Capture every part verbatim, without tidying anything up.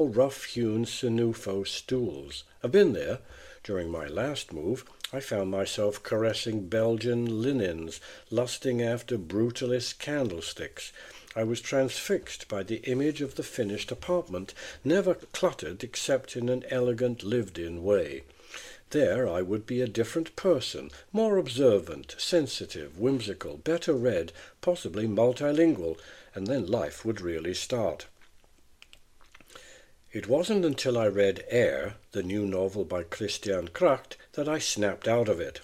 rough-hewn Sinufo stools. I've been there. During my last move, I found myself caressing Belgian linens, lusting after brutalist candlesticks. I was transfixed by the image of the finished apartment, never cluttered except in an elegant lived-in way. There I would be a different person, more observant, sensitive, whimsical, better read, possibly multilingual, and then life would really start. It wasn't until I read Air, the new novel by Christian Kracht, that I snapped out of it.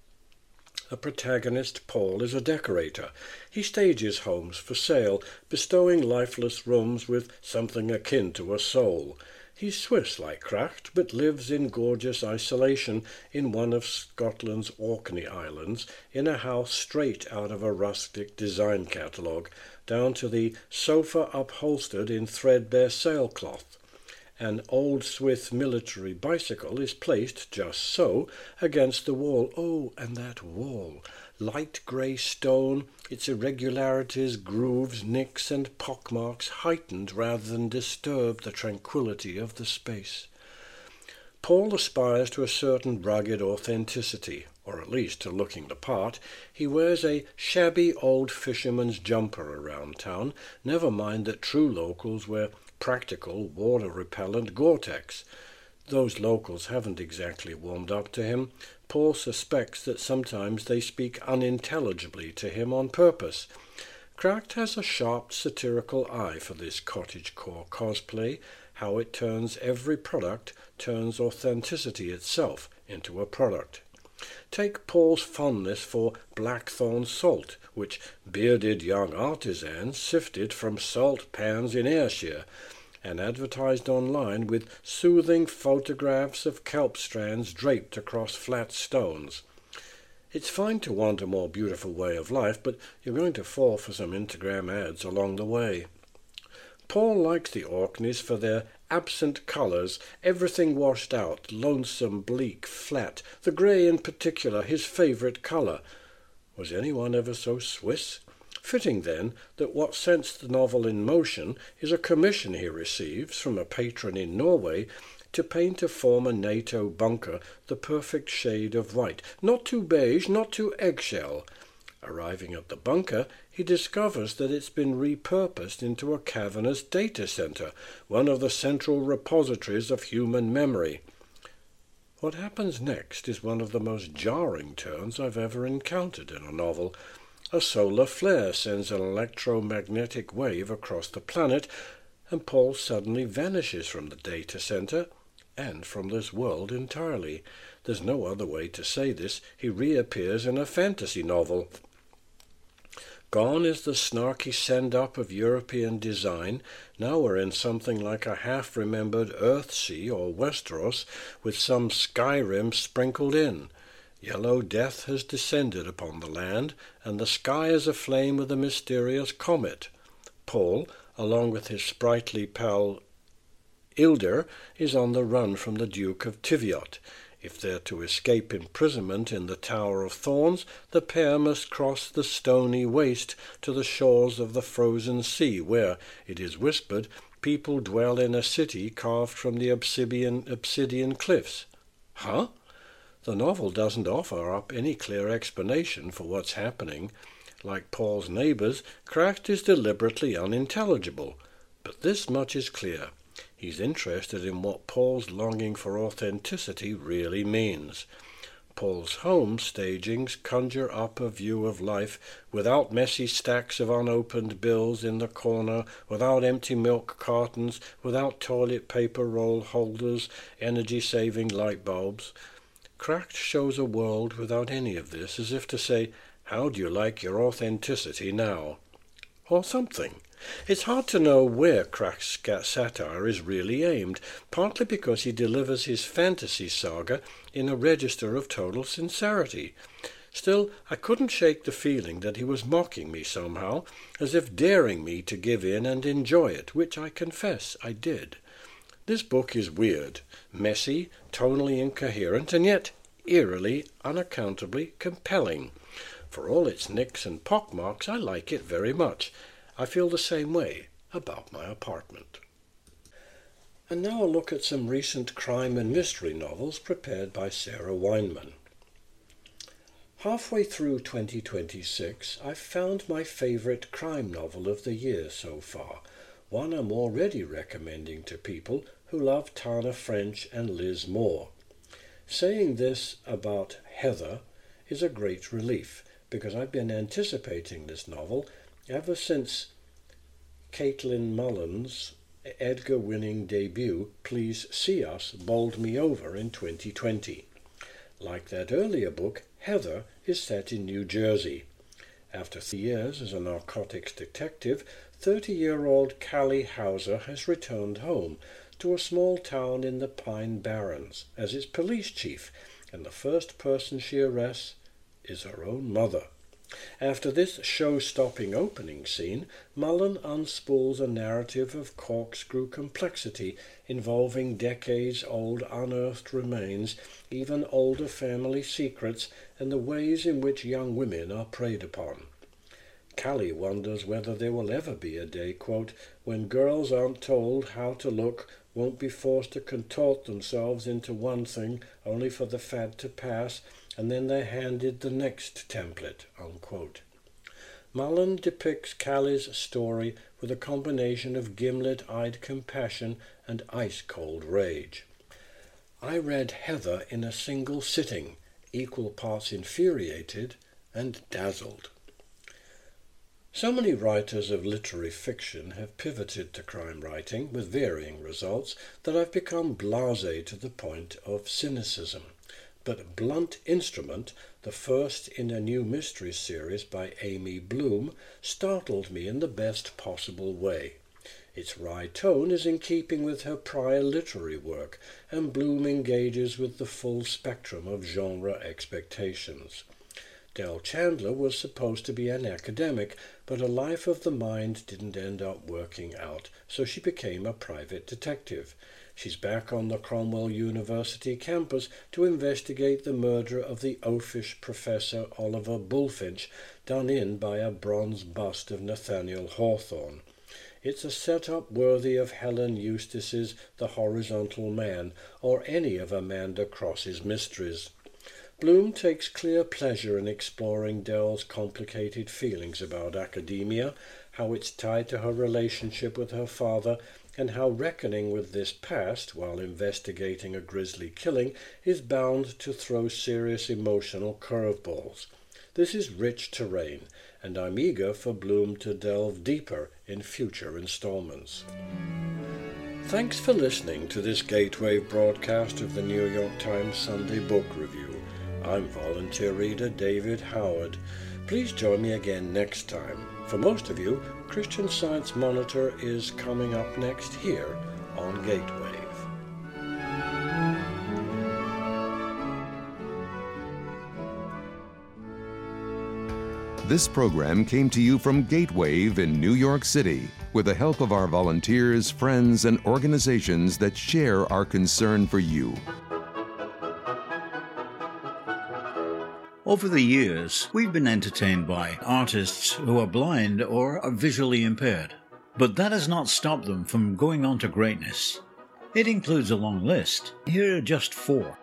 The protagonist, Paul, is a decorator. He stages homes for sale, bestowing lifeless rooms with something akin to a soul. He's Swiss like Kracht, but lives in gorgeous isolation in one of Scotland's Orkney Islands, in a house straight out of a rustic design catalogue, down to the sofa upholstered in threadbare sailcloth. An old Swiss military bicycle is placed just so against the wall. Oh, and that wall! Light grey stone, its irregularities, grooves, nicks, and pockmarks heightened rather than disturbed the tranquillity of the space. Paul aspires to a certain rugged authenticity, or at least to looking the part. He wears a shabby old fisherman's jumper around town, never mind that true locals wear practical, water-repellent Gore-Tex. Those locals haven't exactly warmed up to him. Paul suspects that sometimes they speak unintelligibly to him on purpose. Kracht has a sharp satirical eye for this cottagecore cosplay, how it turns every product, turns authenticity itself into a product. Take Paul's fondness for blackthorn salt, which bearded young artisans sifted from salt pans in Ayrshire, and advertised online with soothing photographs of kelp strands draped across flat stones. It's fine to want a more beautiful way of life, but you're going to fall for some Instagram ads along the way. Paul likes the Orkneys for their absent colours, everything washed out, lonesome, bleak, flat, the grey in particular, his favourite colour. Was anyone ever so Swiss? Fitting, then, that what sets the novel in motion is a commission he receives from a patron in Norway to paint a former NATO bunker the perfect shade of white, not too beige, not too eggshell. Arriving at the bunker, he discovers that it's been repurposed into a cavernous data centre, one of the central repositories of human memory. What happens next is one of the most jarring turns I've ever encountered in a novel. A solar flare sends an electromagnetic wave across the planet, and Paul suddenly vanishes from the data centre and from this world entirely. There's no other way to say this. He reappears in a fantasy novel. Gone is the snarky send-up of European design. Now we're in something like a half-remembered Earthsea or Westeros, with some Skyrim sprinkled in. Yellow death has descended upon the land, and the sky is aflame with a mysterious comet. Paul, along with his sprightly pal Ilder, is on the run from the Duke of Tiviot. If they're to escape imprisonment in the Tower of Thorns, the pair must cross the stony waste to the shores of the frozen sea, where, it is whispered, people dwell in a city carved from the obsidian, obsidian cliffs. Huh? The novel doesn't offer up any clear explanation for what's happening. Like Paul's neighbours, Kracht is deliberately unintelligible. But this much is clear. He's interested in what Paul's longing for authenticity really means. Paul's home stagings conjure up a view of life without messy stacks of unopened bills in the corner, without empty milk cartons, without toilet paper roll holders, energy-saving light bulbs. Kracht shows a world without any of this, as if to say, how do you like your authenticity now? Or something. It's hard to know where Kracht's satire is really aimed, partly because he delivers his fantasy saga in a register of total sincerity. Still, I couldn't shake the feeling that he was mocking me somehow, as if daring me to give in and enjoy it, which I confess I did. This book is weird, messy, tonally incoherent, and yet eerily, unaccountably compelling. For all its nicks and pockmarks, I like it very much. I feel the same way about my apartment. And now a look at some recent crime and mystery novels prepared by Sarah Weinman. Halfway through twenty twenty-six, I've found my favourite crime novel of the year so far, one I'm already recommending to people who love Tana French and Liz Moore. Saying this about Heather is a great relief, because I've been anticipating this novel ever since Caitlin Mullen's Edgar-winning debut, Please See Us, bowled me over in twenty twenty. Like that earlier book, Heather is set in New Jersey. After three years as a narcotics detective, thirty-year-old Callie Hauser has returned home to a small town in the Pine Barrens as its police chief, and the first person she arrests is her own mother. After this show-stopping opening scene, Mullen unspools a narrative of corkscrew complexity involving decades-old unearthed remains, even older family secrets, and the ways in which young women are preyed upon. Callie wonders whether there will ever be a day, quote, when girls aren't told how to look, won't be forced to contort themselves into one thing only for the fad to pass, and then they're handed the next template, unquote. Mullen depicts Callie's story with a combination of gimlet-eyed compassion and ice-cold rage. I read Heather in a single sitting, equal parts infuriated and dazzled. So many writers of literary fiction have pivoted to crime writing with varying results that I've become blasé to the point of cynicism. But Blunt Instrument, the first in a new mystery series by Amy Bloom, startled me in the best possible way. Its wry tone is in keeping with her prior literary work, and Bloom engages with the full spectrum of genre expectations. Del Chandler was supposed to be an academic, but a life of the mind didn't end up working out, so she became a private detective. She's back on the Cromwell University campus to investigate the murder of the oafish Professor Oliver Bullfinch, done in by a bronze bust of Nathaniel Hawthorne. It's a setup worthy of Helen Eustace's The Horizontal Man, or any of Amanda Cross's mysteries. Bloom takes clear pleasure in exploring Dell's complicated feelings about academia, how it's tied to her relationship with her father, and how reckoning with this past while investigating a grisly killing is bound to throw serious emotional curveballs. This is rich terrain, and I'm eager for Bloom to delve deeper in future installments. Thanks for listening to this Gateway broadcast of the New York Times Sunday Book Review. I'm volunteer reader David Howard. Please join me again next time. For most of you, Christian Science Monitor is coming up next here on Gateway. This program came to you from Gatewave in New York City with the help of our volunteers, friends, and organizations that share our concern for you. Over the years, we've been entertained by artists who are blind or are visually impaired. But that has not stopped them from going on to greatness. It includes a long list. Here are just four.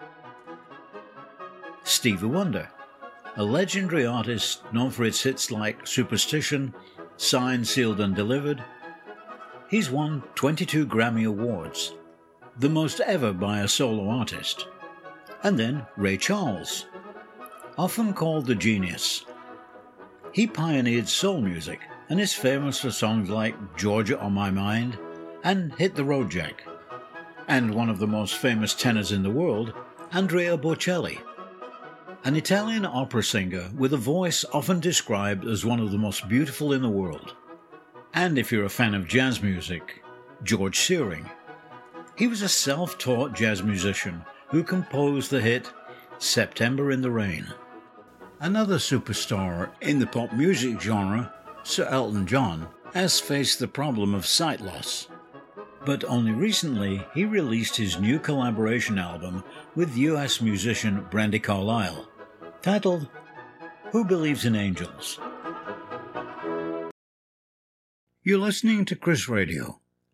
Stevie Wonder, a legendary artist known for its hits like Superstition, Signed, Sealed and Delivered. He's won twenty-two Grammy Awards, the most ever by a solo artist. And then Ray Charles, often called the Genius. He pioneered soul music and is famous for songs like Georgia on My Mind and Hit the Road Jack. And one of the most famous tenors in the world, Andrea Bocelli, an Italian opera singer with a voice often described as one of the most beautiful in the world. And if you're a fan of jazz music, George Shearing. He was a self-taught jazz musician who composed the hit September in the Rain. Another superstar in the pop music genre, Sir Elton John, has faced the problem of sight loss. But only recently he released his new collaboration album with U S musician Brandi Carlile, titled Who Believes in Angels? You're listening to Chris Radio,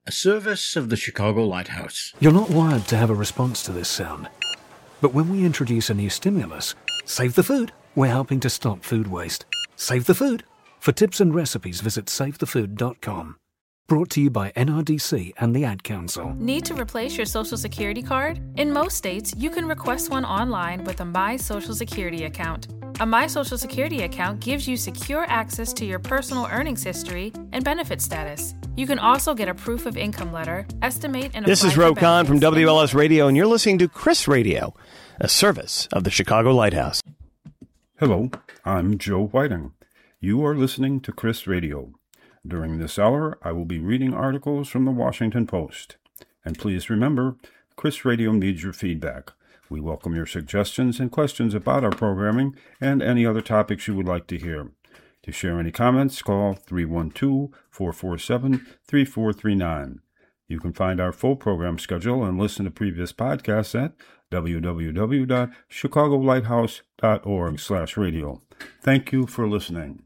a service of the Chicago Lighthouse. You're not wired to have a response to this sound. But when we introduce a new stimulus, save the food. We're helping to stop food waste. Save the food. For tips and recipes, visit save the food dot com. Brought to you by N R D C and the Ad Council. Need to replace your Social Security card? In most states, you can request one online with a My Social Security account. A My Social Security account gives you secure access to your personal earnings history and benefit status. You can also get a proof of income letter, estimate, and This apply is for Ro Khan from benefits. W L S Radio, and you're listening to Chris Radio, a service of the Chicago Lighthouse. Hello, I'm Joe Whiting. You are listening to Chris Radio. During this hour, I will be reading articles from the Washington Post. And please remember, Chris Radio needs your feedback. We welcome your suggestions and questions about our programming and any other topics you would like to hear. To share any comments, call three one two, four four seven, three four three nine. You can find our full program schedule and listen to previous podcasts at w w w dot chicago lighthouse dot org slash radio. Thank you for listening.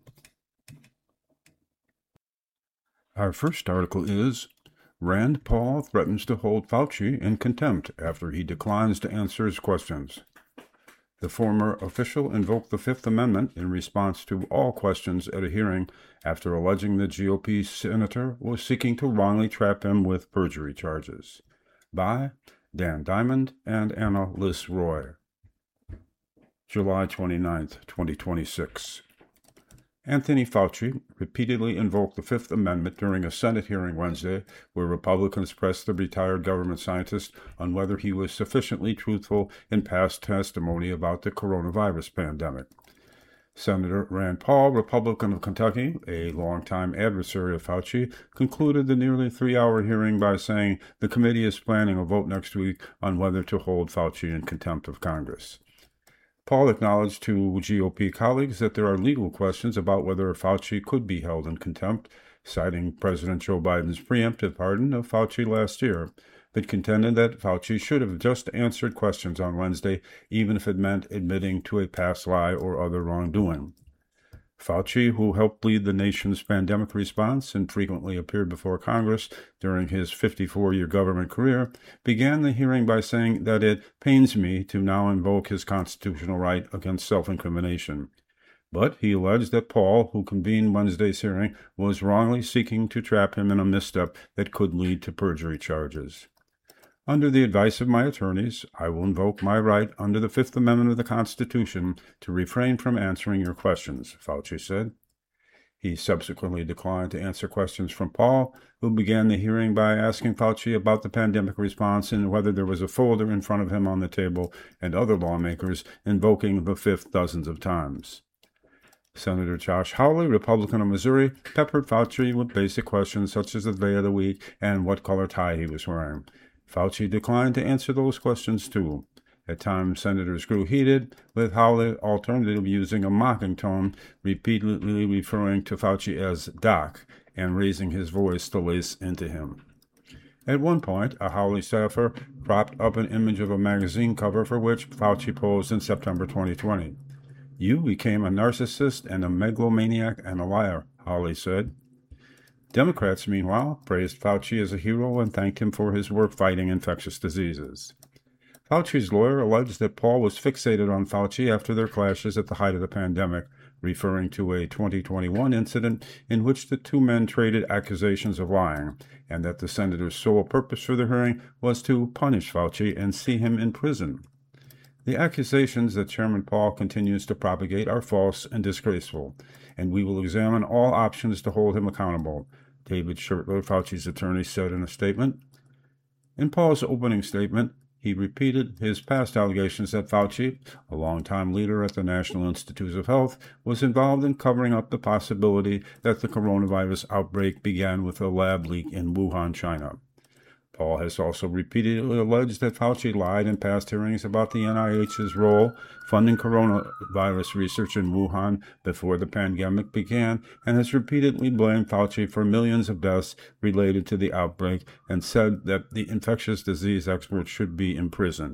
Our first article is, Rand Paul threatens to hold Fauci in contempt after he declines to answer his questions. The former official invoked the Fifth Amendment in response to all questions at a hearing after alleging the G O P senator was seeking to wrongly trap him with perjury charges. By Dan Diamond and Anna Liz Roy. July twenty-ninth, twenty twenty-six. Anthony Fauci repeatedly invoked the Fifth Amendment during a Senate hearing Wednesday, where Republicans pressed the retired government scientist on whether he was sufficiently truthful in past testimony about the coronavirus pandemic. Senator Rand Paul, Republican of Kentucky, a longtime adversary of Fauci, concluded the nearly three-hour hearing by saying the committee is planning a vote next week on whether to hold Fauci in contempt of Congress. Paul acknowledged to G O P colleagues that there are legal questions about whether Fauci could be held in contempt, citing President Joe Biden's preemptive pardon of Fauci last year, but contended that Fauci should have just answered questions on Wednesday, even if it meant admitting to a past lie or other wrongdoing. Fauci, who helped lead the nation's pandemic response and frequently appeared before Congress during his fifty-four-year government career, began the hearing by saying that it pains me to now invoke his constitutional right against self-incrimination. But he alleged that Paul, who convened Wednesday's hearing, was wrongly seeking to trap him in a misstep that could lead to perjury charges. Under the advice of my attorneys, I will invoke my right under the Fifth Amendment of the Constitution to refrain from answering your questions, Fauci said. He subsequently declined to answer questions from Paul, who began the hearing by asking Fauci about the pandemic response and whether there was a folder in front of him on the table, and other lawmakers invoking the Fifth dozens of times. Senator Josh Hawley, Republican of Missouri, peppered Fauci with basic questions such as the day of the week and what color tie he was wearing. Fauci declined to answer those questions, too. At times, senators grew heated, with Hawley alternatively using a mocking tone, repeatedly referring to Fauci as Doc and raising his voice to lace into him. At one point, a Hawley staffer propped up an image of a magazine cover for which Fauci posed in September twenty twenty. You became a narcissist and a megalomaniac and a liar, Hawley said. Democrats, meanwhile, praised Fauci as a hero and thanked him for his work fighting infectious diseases. Fauci's lawyer alleged that Paul was fixated on Fauci after their clashes at the height of the pandemic, referring to a twenty twenty-one incident in which the two men traded accusations of lying, and that the senator's sole purpose for the hearing was to punish Fauci and see him in prison. The accusations that Chairman Paul continues to propagate are false and disgraceful, and we will examine all options to hold him accountable, David Schertler, Fauci's attorney, said in a statement. In Paul's opening statement, he repeated his past allegations that Fauci, a longtime leader at the National Institutes of Health, was involved in covering up the possibility that the coronavirus outbreak began with a lab leak in Wuhan, China. Paul has also repeatedly alleged that Fauci lied in past hearings about the N I H's role funding coronavirus research in Wuhan before the pandemic began, and has repeatedly blamed Fauci for millions of deaths related to the outbreak and said that the infectious disease expert should be imprisoned.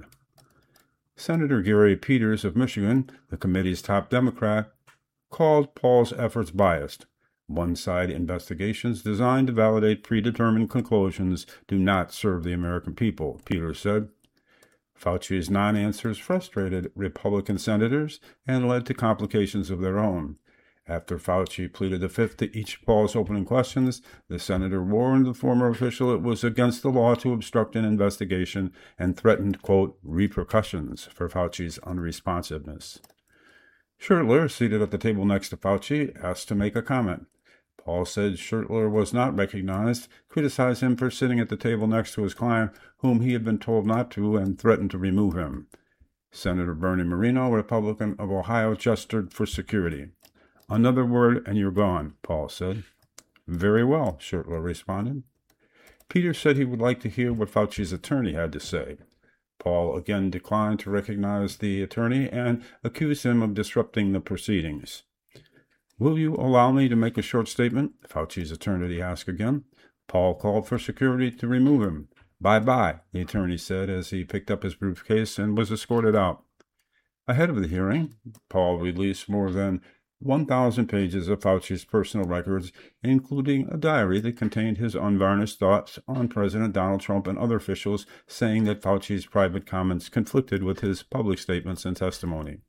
Senator Gary Peters of Michigan, the committee's top Democrat, called Paul's efforts biased. One-side investigations designed to validate predetermined conclusions do not serve the American people, Peter said. Fauci's non-answers frustrated Republican senators and led to complications of their own. After Fauci pleaded the fifth to each of Paul's opening questions, the senator warned the former official it was against the law to obstruct an investigation and threatened, quote, repercussions for Fauci's unresponsiveness. Schertler, seated at the table next to Fauci, asked to make a comment. Paul said Schertler was not recognized, criticized him for sitting at the table next to his client, whom he had been told not to, and threatened to remove him. Senator Bernie Moreno, Republican of Ohio, gestured for security. Another word and you're gone, Paul said. Very well, Schertler responded. Peter said he would like to hear what Fauci's attorney had to say. Paul again declined to recognize the attorney and accused him of disrupting the proceedings. Will you allow me to make a short statement? Fauci's attorney asked again. Paul called for security to remove him. Bye-bye, the attorney said as he picked up his briefcase and was escorted out. Ahead of the hearing, Paul released more than one thousand pages of Fauci's personal records, including a diary that contained his unvarnished thoughts on President Donald Trump and other officials, saying that Fauci's private comments conflicted with his public statements and testimony.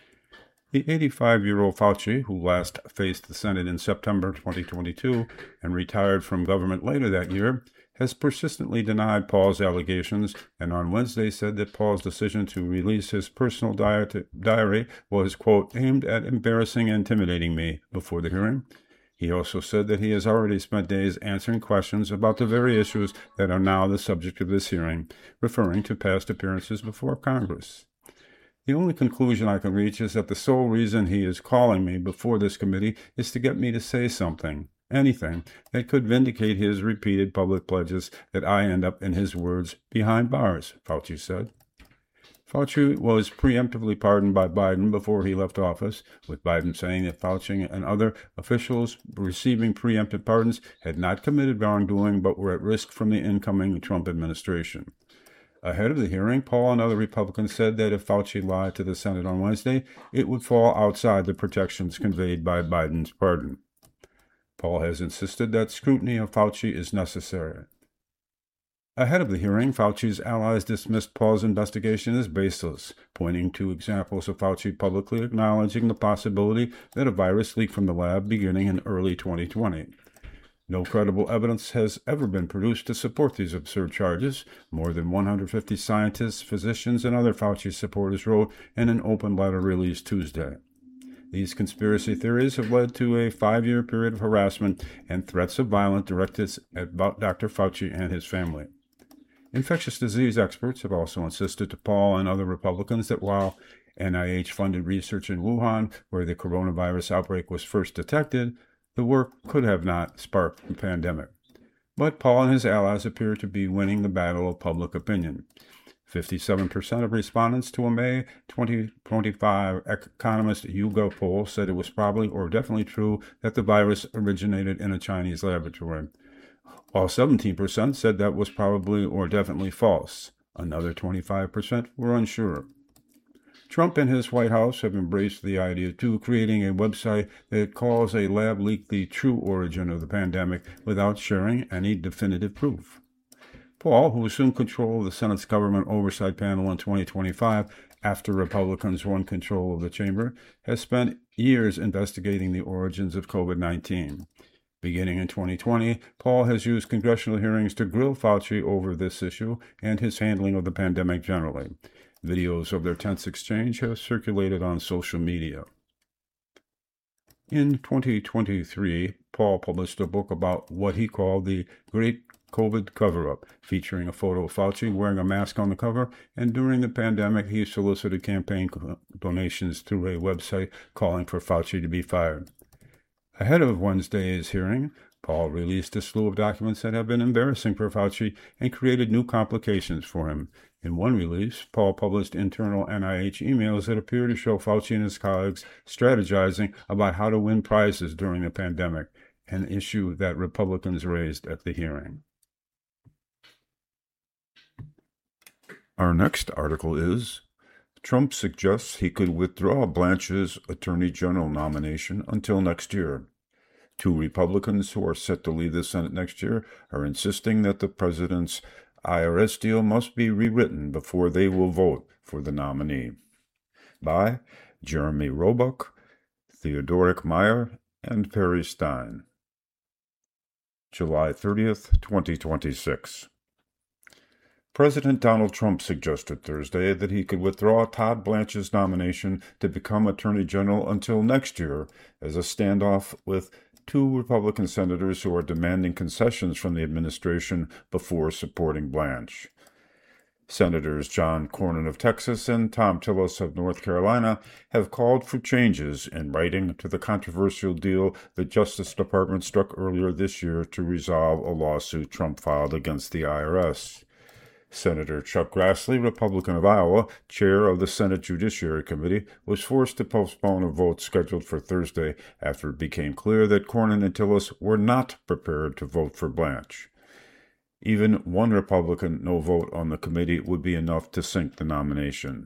The eighty-five-year-old Fauci, who last faced the Senate in September twenty twenty-two and retired from government later that year, has persistently denied Paul's allegations and on Wednesday said that Paul's decision to release his personal di- diary was, quote, aimed at embarrassing and intimidating me before the hearing. He also said that he has already spent days answering questions about the very issues that are now the subject of this hearing, referring to past appearances before Congress. The only conclusion I can reach is that the sole reason he is calling me before this committee is to get me to say something, anything, that could vindicate his repeated public pledges that I end up, in his words, behind bars, Fauci said. Fauci was preemptively pardoned by Biden before he left office, with Biden saying that Fauci and other officials receiving preemptive pardons had not committed wrongdoing but were at risk from the incoming Trump administration. Ahead of the hearing, Paul and other Republicans said that if Fauci lied to the Senate on Wednesday, it would fall outside the protections conveyed by Biden's pardon. Paul has insisted that scrutiny of Fauci is necessary. Ahead of the hearing, Fauci's allies dismissed Paul's investigation as baseless, pointing to examples of Fauci publicly acknowledging the possibility that a virus leaked from the lab beginning in early twenty twenty. No credible evidence has ever been produced to support these absurd charges, more than one hundred fifty scientists, physicians, and other Fauci supporters wrote in an open letter released Tuesday. These conspiracy theories have led to a five-year period of harassment and threats of violence directed at Doctor Fauci and his family. Infectious disease experts have also insisted to Paul and other Republicans that while N I H-funded research in Wuhan, where the coronavirus outbreak was first detected, the work could have not sparked the pandemic. But Paul and his allies appear to be winning the battle of public opinion. fifty-seven percent of respondents to a May twenty twenty-five Economist YouGov poll said it was probably or definitely true that the virus originated in a Chinese laboratory, while seventeen percent said that was probably or definitely false. Another twenty-five percent were unsure. Trump and his White House have embraced the idea, too, creating a website that calls a lab leak the true origin of the pandemic without sharing any definitive proof. Paul, who assumed control of the Senate's government oversight panel in twenty twenty-five after Republicans won control of the chamber, has spent years investigating the origins of COVID nineteen. Beginning in twenty twenty, Paul has used congressional hearings to grill Fauci over this issue and his handling of the pandemic generally. Videos of their tense exchange have circulated on social media. In twenty twenty-three, Paul published a book about what he called the Great COVID Cover-Up, featuring a photo of Fauci wearing a mask on the cover, and during the pandemic he solicited campaign donations through a website calling for Fauci to be fired. Ahead of Wednesday's hearing, Paul released a slew of documents that have been embarrassing for Fauci and created new complications for him. In one release, Paul published internal N I H emails that appear to show Fauci and his colleagues strategizing about how to win prizes during the pandemic, an issue that Republicans raised at the hearing. Our next article is, Trump suggests he could withdraw Blanche's Attorney General nomination until next year. Two Republicans who are set to leave the Senate next year are insisting that the president's I R S deal must be rewritten before they will vote for the nominee. By Jeremy Roebuck, Theodoric Meyer, and Perry Stein. July thirtieth, twenty twenty-six. President Donald Trump suggested Thursday that he could withdraw Todd Blanche's nomination to become Attorney General until next year as a standoff with two Republican senators who are demanding concessions from the administration before supporting Blanche. Senators John Cornyn of Texas and Thom Tillis of North Carolina have called for changes in writing to the controversial deal the Justice Department struck earlier this year to resolve a lawsuit Trump filed against the I R S. Senator Chuck Grassley, Republican of Iowa, chair of the Senate Judiciary Committee, was forced to postpone a vote scheduled for Thursday after it became clear that Cornyn and Tillis were not prepared to vote for Blanche. Even one Republican no vote on the committee would be enough to sink the nomination.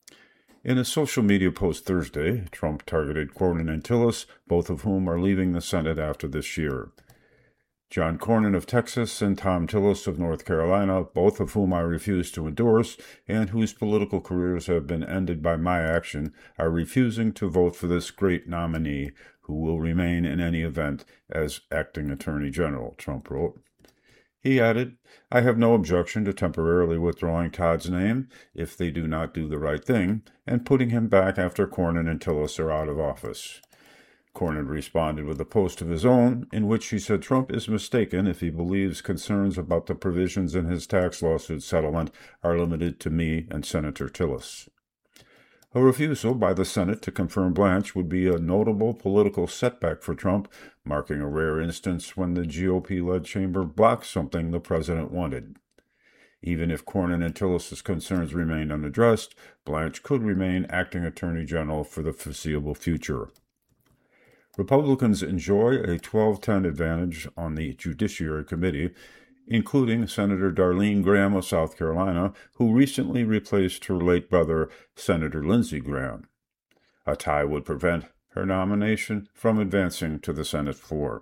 In a social media post Thursday, Trump targeted Cornyn and Tillis, both of whom are leaving the Senate after this year. John Cornyn of Texas and Thom Tillis of North Carolina, both of whom I refuse to endorse and whose political careers have been ended by my action, are refusing to vote for this great nominee, who will remain in any event as acting Attorney General, Trump wrote. He added, I have no objection to temporarily withdrawing Todd's name if they do not do the right thing, and putting him back after Cornyn and Tillis are out of office. Cornyn responded with a post of his own, in which he said Trump is mistaken if he believes concerns about the provisions in his tax lawsuit settlement are limited to me and Senator Tillis. A refusal by the Senate to confirm Blanche would be a notable political setback for Trump, marking a rare instance when the G O P-led chamber blocked something the president wanted. Even if Cornyn and Tillis' concerns remained unaddressed, Blanche could remain acting Attorney General for the foreseeable future. Republicans enjoy a twelve ten advantage on the Judiciary Committee, including Senator Darlene Graham of South Carolina, who recently replaced her late brother, Senator Lindsey Graham. A tie would prevent her nomination from advancing to the Senate floor.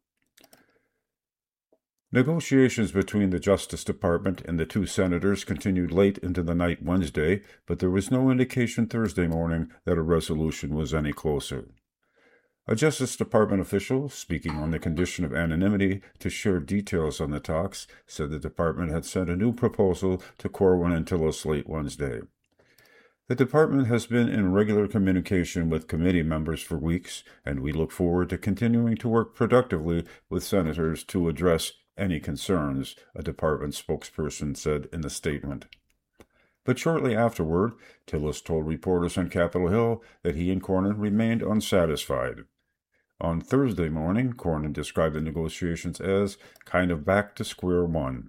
Negotiations between the Justice Department and the two senators continued late into the night Wednesday, but there was no indication Thursday morning that a resolution was any closer. A Justice Department official, speaking on the condition of anonymity to share details on the talks, said the department had sent a new proposal to Corwin and Tillis late Wednesday. The department has been in regular communication with committee members for weeks, and we look forward to continuing to work productively with senators to address any concerns, a department spokesperson said in the statement. But shortly afterward, Tillis told reporters on Capitol Hill that he and Cornyn remained unsatisfied. On Thursday morning, Cornyn described the negotiations as kind of back to square one.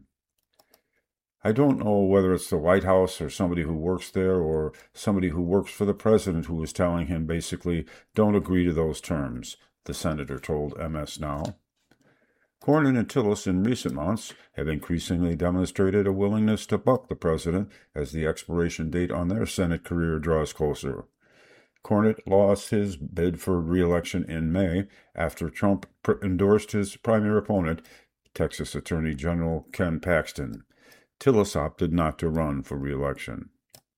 I don't know whether it's the White House or somebody who works there or somebody who works for the president who is telling him basically, don't agree to those terms, the senator told M S Now. Cornyn and Tillis in recent months have increasingly demonstrated a willingness to buck the president as the expiration date on their Senate career draws closer. Cornyn lost his bid for re-election in May after Trump pr- endorsed his primary opponent, Texas Attorney General Ken Paxton. Tillis opted not to run for re-election.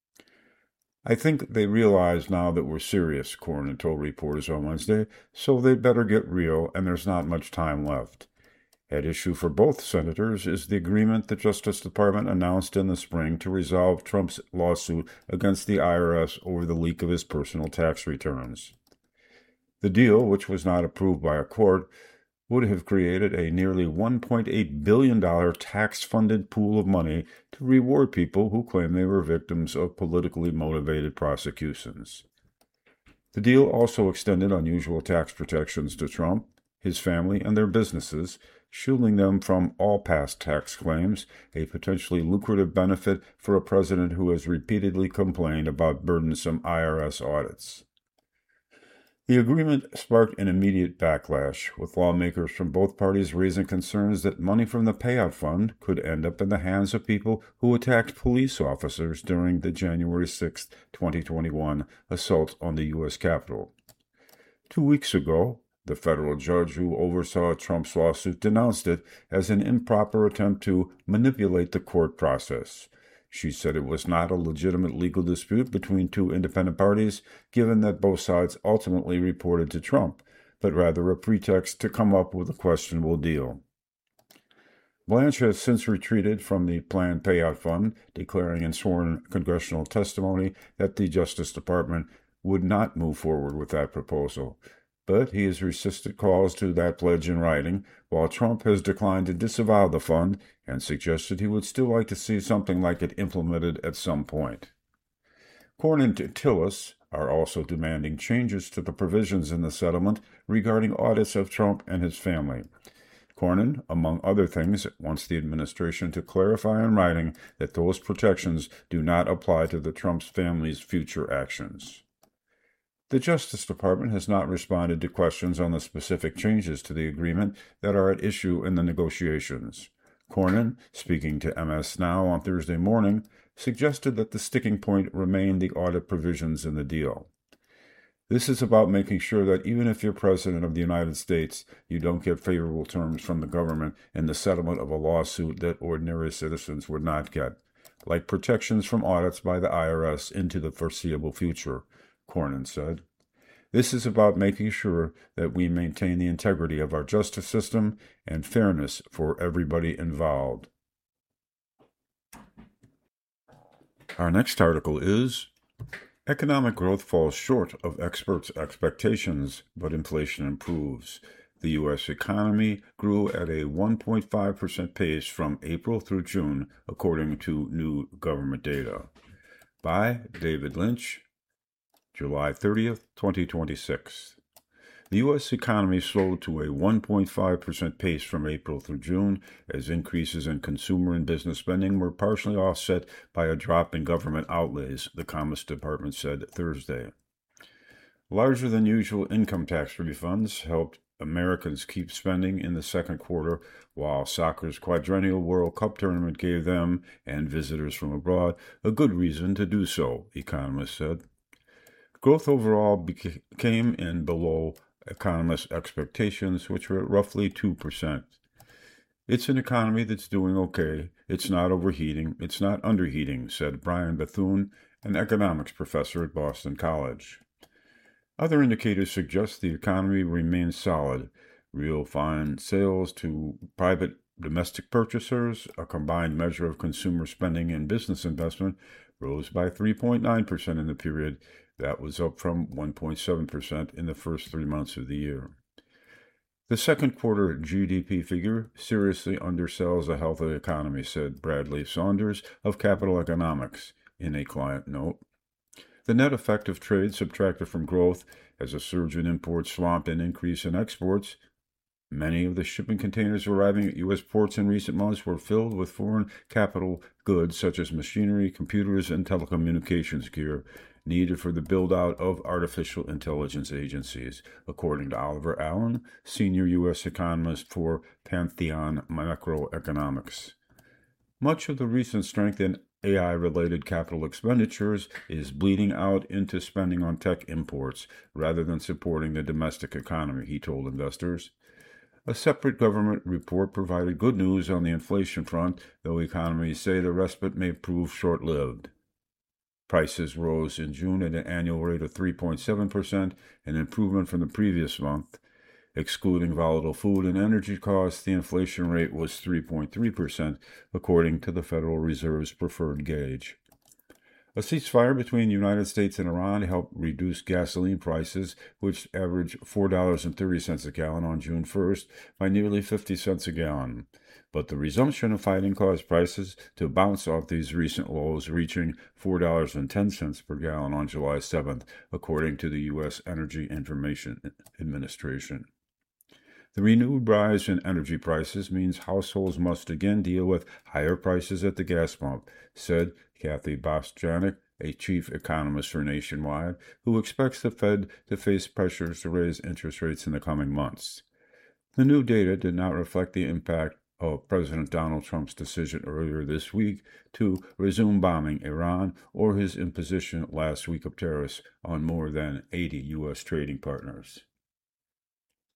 I think they realize now that we're serious, Cornyn told reporters on Wednesday, so they'd better get real, and there's not much time left. At issue for both senators is the agreement the Justice Department announced in the spring to resolve Trump's lawsuit against the I R S over the leak of his personal tax returns. The deal, which was not approved by a court, would have created a nearly one point eight billion dollars tax-funded pool of money to reward people who claim they were victims of politically motivated prosecutions. The deal also extended unusual tax protections to Trump, his family, and their businesses, shielding them from all past tax claims, a potentially lucrative benefit for a president who has repeatedly complained about burdensome I R S audits. The agreement sparked an immediate backlash, with lawmakers from both parties raising concerns that money from the payout fund could end up in the hands of people who attacked police officers during the January sixth, twenty twenty-one assault on the U S Capitol. Two weeks ago, The federal judge who oversaw Trump's lawsuit denounced it as an improper attempt to manipulate the court process. She said it was not a legitimate legal dispute between two independent parties, given that both sides ultimately reported to Trump, but rather a pretext to come up with a questionable deal. Blanche has since retreated from the planned payout fund, declaring in sworn congressional testimony that the Justice Department would not move forward with that proposal. But he has resisted calls to that pledge in writing, while Trump has declined to disavow the fund and suggested he would still like to see something like it implemented at some point. Cornyn and Tillis are also demanding changes to the provisions in the settlement regarding audits of Trump and his family. Cornyn, among other things, wants the administration to clarify in writing that those protections do not apply to the Trump's family's future actions. The Justice Department has not responded to questions on the specific changes to the agreement that are at issue in the negotiations. Cornyn, speaking to M S Now on Thursday morning, suggested that the sticking point remained the audit provisions in the deal. This is about making sure that even if you're President of the United States, you don't get favorable terms from the government in the settlement of a lawsuit that ordinary citizens would not get, like protections from audits by the I R S into the foreseeable future, Cornyn said. This is about making sure that we maintain the integrity of our justice system and fairness for everybody involved. Our next article is Economic growth falls short of experts' expectations, but inflation improves. The U S economy grew at a one point five percent pace from April through June, according to new government data. By David Lynch, July thirtieth, twenty twenty-six. The U S economy slowed to a one point five percent pace from April through June, as increases in consumer and business spending were partially offset by a drop in government outlays, the Commerce Department said Thursday. Larger than usual income tax refunds helped Americans keep spending in the second quarter, while soccer's quadrennial World Cup tournament gave them, and visitors from abroad, a good reason to do so, economists said. Growth overall beca- came in below economists' expectations, which were at roughly two percent. It's an economy that's doing okay. It's not overheating. It's not underheating, said Brian Bethune, an economics professor at Boston College. Other indicators suggest the economy remains solid. Real fine sales to private domestic purchasers, a combined measure of consumer spending and business investment, rose by three point nine percent in the period. That was up from one point seven percent in the first three months of the year. The second quarter G D P figure seriously undersells a healthy economy, said Bradley Saunders of Capital Economics in a client note. The net effect of trade subtracted from growth as a surge in imports swamped an increase in exports. Many of the shipping containers arriving at U S ports in recent months were filled with foreign capital goods such as machinery, computers, and telecommunications gear needed for the build-out of artificial intelligence agencies, according to Oliver Allen, senior U S economist for Pantheon Macroeconomics. Much of the recent strength in A I-related capital expenditures is bleeding out into spending on tech imports rather than supporting the domestic economy, he told investors. A separate government report provided good news on the inflation front, though economists say the respite may prove short-lived. Prices rose in June at an annual rate of three point seven percent, an improvement from the previous month. Excluding volatile food and energy costs, the inflation rate was three point three percent, according to the Federal Reserve's preferred gauge. A ceasefire between the United States and Iran helped reduce gasoline prices, which averaged four dollars and thirty cents a gallon on June first, by nearly fifty cents a gallon. But the resumption of fighting caused prices to bounce off these recent lows, reaching four dollars and ten cents per gallon on July seventh, according to the U S Energy Information Administration. The renewed rise in energy prices means households must again deal with higher prices at the gas pump, said Kathy Bostjanek, a chief economist for Nationwide, who expects the Fed to face pressures to raise interest rates in the coming months. The new data did not reflect the impact of President Donald Trump's decision earlier this week to resume bombing Iran or his imposition last week of tariffs on more than eighty U S trading partners.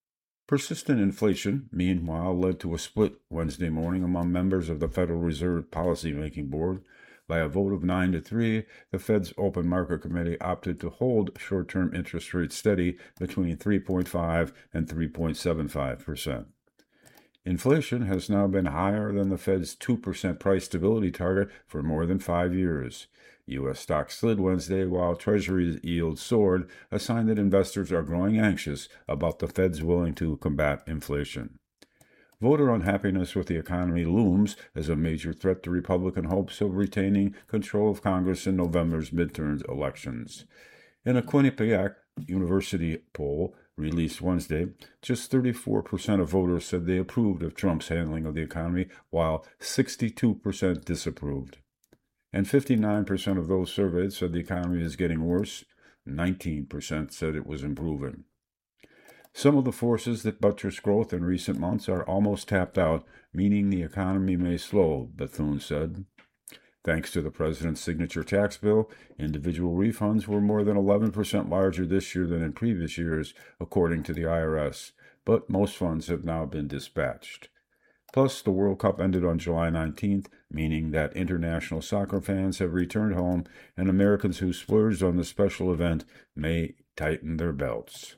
Persistent inflation, meanwhile, led to a split Wednesday morning among members of the Federal Reserve Policymaking Board. By a vote of nine to three, the Fed's Open Market Committee opted to hold short-term interest rates steady between three point five and three point seven five percent. Inflation has now been higher than the Fed's two percent price stability target for more than five years. U S stocks slid Wednesday while Treasury yields soared, a sign that investors are growing anxious about the Fed's willing to combat inflation. Voter unhappiness with the economy looms as a major threat to Republican hopes of retaining control of Congress in November's midterm elections. In a Quinnipiac University poll released Wednesday, just thirty-four percent of voters said they approved of Trump's handling of the economy, while sixty-two percent disapproved. And fifty-nine percent of those surveyed said the economy is getting worse. nineteen percent said it was improving. Some of the forces that buttress growth in recent months are almost tapped out, meaning the economy may slow, Bethune said. Thanks to the president's signature tax bill, individual refunds were more than eleven percent larger this year than in previous years, according to the I R S, but most funds have now been dispatched. Plus, the World Cup ended on July nineteenth, meaning that international soccer fans have returned home, and Americans who splurged on the special event may tighten their belts.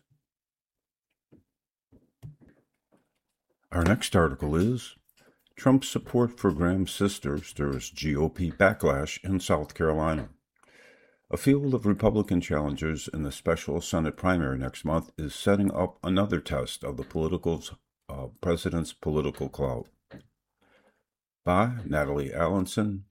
Our next article is, Trump's support for Graham's sister stirs G O P backlash in South Carolina. A field of Republican challengers in the special Senate primary next month is setting up another test of the political's, uh, president's political clout. By Natalie Allenson,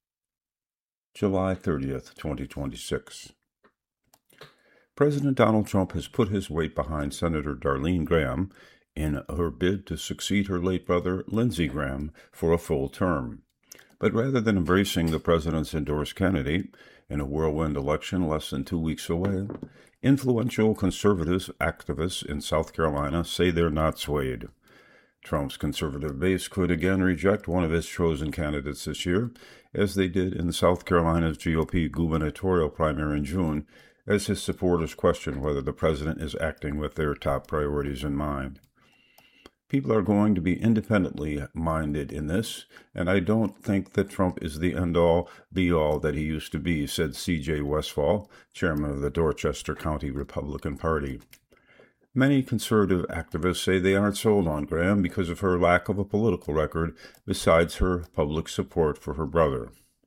July thirtieth, twenty twenty-six. President Donald Trump has put his weight behind Senator Darlene Graham in her bid to succeed her late brother, Lindsey Graham, for a full term. But rather than embracing the president's endorsed candidate in a whirlwind election less than two weeks away, influential conservative activists in South Carolina say they're not swayed. Trump's conservative base could again reject one of his chosen candidates this year, as they did in South Carolina's G O P gubernatorial primary in June, as his supporters question whether the president is acting with their top priorities in mind. People are going to be independently minded in this, and I don't think that Trump is the end-all, be-all that he used to be, said C J Westfall, chairman of the Dorchester County Republican Party. Many conservative activists say they aren't sold on Graham because of her lack of a political record besides her public support for her brother.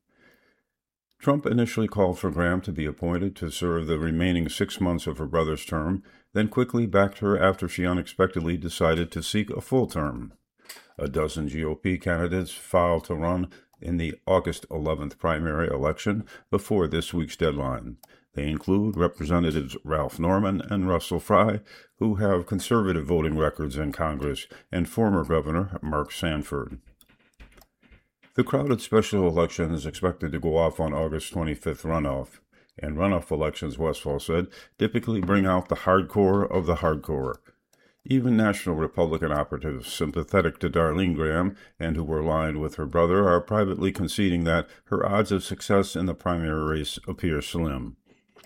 Trump initially called for Graham to be appointed to serve the remaining six months of her brother's term, then quickly backed her after she unexpectedly decided to seek a full term. A dozen G O P candidates filed to run in the August eleventh primary election before this week's deadline. They include Representatives Ralph Norman and Russell Fry, who have conservative voting records in Congress, and former Governor Mark Sanford. The crowded special election is expected to go off on August twenty-fifth runoff, and runoff elections, Westfall said, typically bring out the hardcore of the hardcore. Even national Republican operatives sympathetic to Darlene Graham and who were aligned with her brother are privately conceding that her odds of success in the primary race appear slim.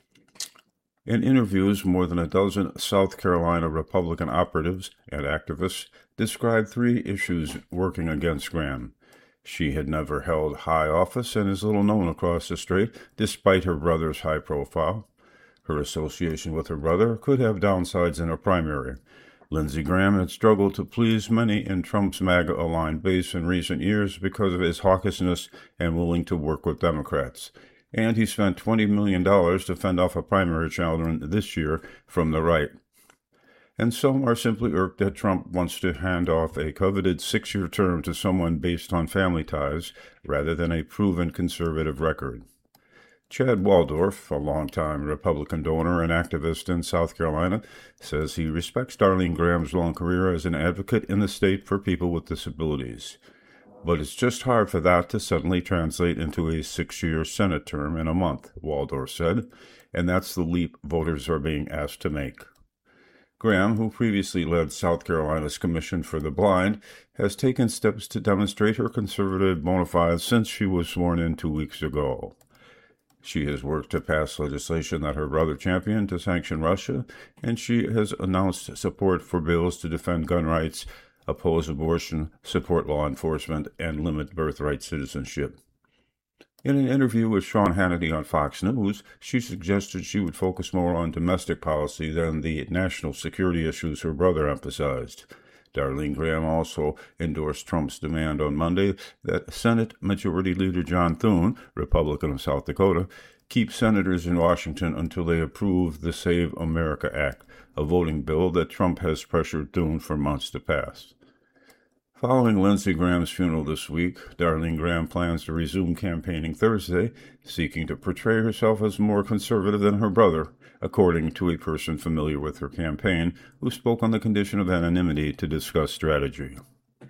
In interviews, more than a dozen South Carolina Republican operatives and activists described three issues working against Graham. She had never held high office and is little known across the state, despite her brother's high profile. Her association with her brother could have downsides in a primary. Lindsey Graham had struggled to please many in Trump's MAGA-aligned base in recent years because of his hawkishness and willing to work with Democrats. And he spent twenty million dollars to fend off a primary challenger this year from the right. And some are simply irked that Trump wants to hand off a coveted six-year term to someone based on family ties rather than a proven conservative record. Chad Waldorf, a longtime Republican donor and activist in South Carolina, says he respects Darlene Graham's long career as an advocate in the state for people with disabilities. But it's just hard for that to suddenly translate into a six-year Senate term in a month, Waldorf said, and that's the leap voters are being asked to make. Graham, who previously led South Carolina's Commission for the Blind, has taken steps to demonstrate her conservative bona fides since she was sworn in two weeks ago. She has worked to pass legislation that her brother championed to sanction Russia, and she has announced support for bills to defend gun rights, oppose abortion, support law enforcement, and limit birthright citizenship. In an interview with Sean Hannity on Fox News, she suggested she would focus more on domestic policy than the national security issues her brother emphasized. Darlene Graham also endorsed Trump's demand on Monday that Senate Majority Leader John Thune, Republican of South Dakota, keep senators in Washington until they approve the Save America Act, a voting bill that Trump has pressured Thune for months to pass. Following Lindsey Graham's funeral this week, Darlene Graham plans to resume campaigning Thursday, seeking to portray herself as more conservative than her brother, according to a person familiar with her campaign who spoke on the condition of anonymity to discuss strategy.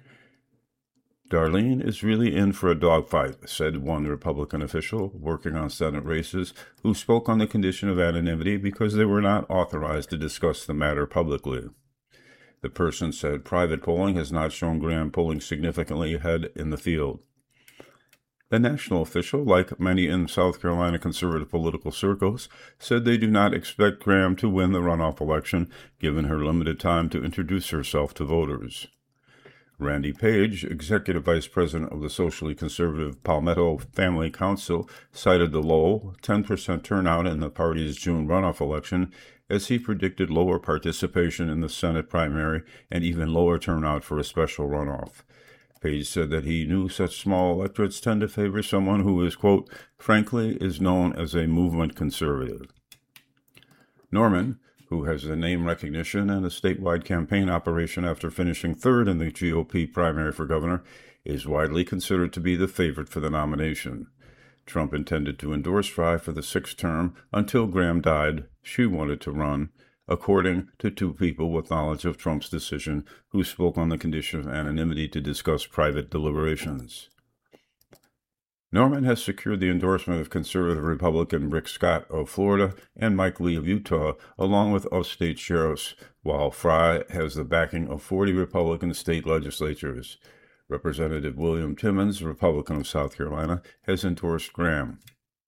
Darlene is really in for a dogfight, said one Republican official working on Senate races who spoke on the condition of anonymity because they were not authorized to discuss the matter publicly. The person said private polling has not shown Graham pulling significantly ahead in the field. The national official, like many in South Carolina conservative political circles, said they do not expect Graham to win the runoff election, given her limited time to introduce herself to voters. Randy Page, executive vice president of the socially conservative Palmetto Family Council, cited the low ten percent turnout in the party's June runoff election as he predicted lower participation in the Senate primary and even lower turnout for a special runoff. Page said that he knew such small electorates tend to favor someone who is, quote, frankly, is known as a movement conservative. Norman, who has the name recognition and a statewide campaign operation after finishing third in the G O P primary for governor, is widely considered to be the favorite for the nomination. Trump intended to endorse Fry for the sixth term until Graham died. She wanted to run, according to two people with knowledge of Trump's decision who spoke on the condition of anonymity to discuss private deliberations. Norman has secured the endorsement of conservative Republican Rick Scott of Florida and Mike Lee of Utah, along with upstate sheriffs, while Fry has the backing of forty Republican state legislatures. Representative William Timmons, Republican of South Carolina, has endorsed Graham.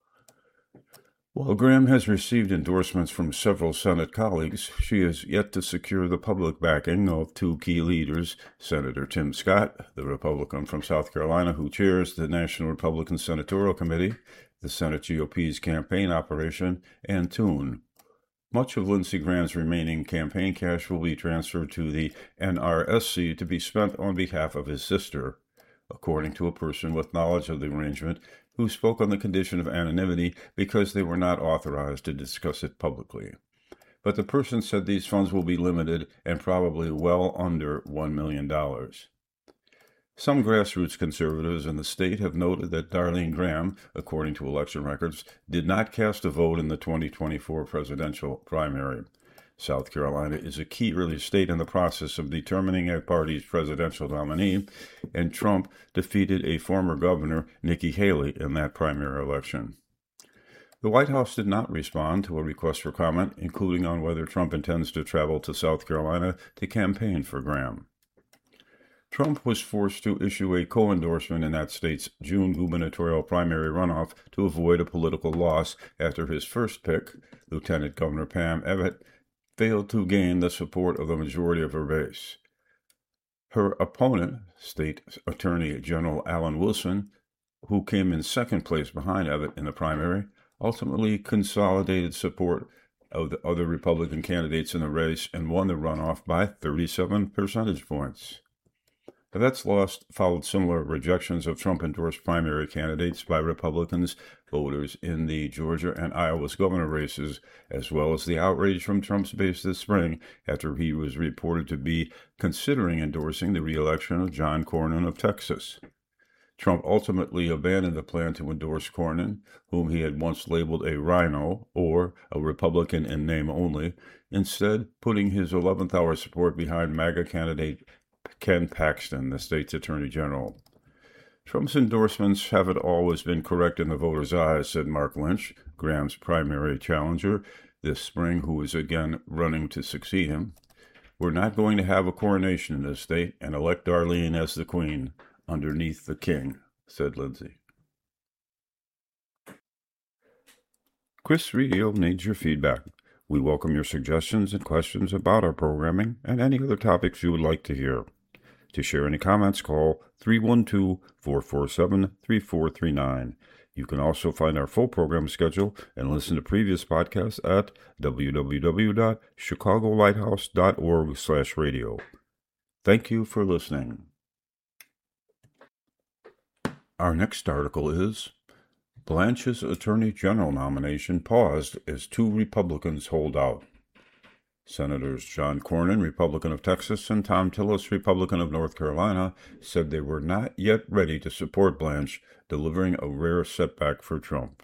While Graham has received endorsements from several Senate colleagues, she has yet to secure the public backing of two key leaders, Senator Tim Scott, the Republican from South Carolina who chairs the National Republican Senatorial Committee, the Senate G O P's campaign operation, and Thune. Much of Lindsey Graham's remaining campaign cash will be transferred to the N R S C to be spent on behalf of his sister, according to a person with knowledge of the arrangement who spoke on the condition of anonymity because they were not authorized to discuss it publicly. But the person said these funds will be limited and probably well under one million dollars. Some grassroots conservatives in the state have noted that Darlene Graham, according to election records, did not cast a vote in the twenty twenty-four presidential primary. South Carolina is a key early state in the process of determining a party's presidential nominee, and Trump defeated a former governor, Nikki Haley, in that primary election. The White House did not respond to a request for comment, including on whether Trump intends to travel to South Carolina to campaign for Graham. Trump was forced to issue a co-endorsement in that state's June gubernatorial primary runoff to avoid a political loss after his first pick, Lieutenant Governor Pam Abbott, failed to gain the support of the majority of her base. Her opponent, State Attorney General Alan Wilson, who came in second place behind Abbott in the primary, ultimately consolidated support of the other Republican candidates in the race and won the runoff by thirty-seven percentage points. Abbott's loss followed similar rejections of Trump-endorsed primary candidates by Republicans voters in the Georgia and Iowa's governor races, as well as the outrage from Trump's base this spring after he was reported to be considering endorsing the re-election of John Cornyn of Texas. Trump ultimately abandoned the plan to endorse Cornyn, whom he had once labeled a rhino, or a Republican in name only, instead putting his eleventh hour support behind MAGA candidate Ken Paxton, the state's attorney general. Trump's endorsements haven't always been correct in the voters' eyes, said Mark Lynch, Graham's primary challenger this spring, who is again running to succeed him. We're not going to have a coronation in this state and elect Darlene as the queen underneath the king, said Lindsey. Chris Radio needs your feedback. We welcome your suggestions and questions about our programming and any other topics you would like to hear. To share any comments, call three one two, four four seven, three four three nine. You can also find our full program schedule and listen to previous podcasts at w w w dot chicago lighthouse dot org slash radio. Thank you for listening. Our next article is Blanche's Attorney General nomination paused as two Republicans hold out. Senators John Cornyn, Republican of Texas, and Thom Tillis, Republican of North Carolina, said they were not yet ready to support Blanche, delivering a rare setback for Trump.